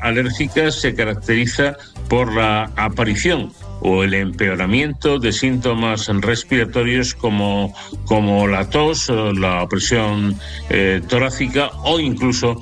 alérgica se caracteriza por la aparición o el empeoramiento de síntomas respiratorios como la tos, la presión torácica o incluso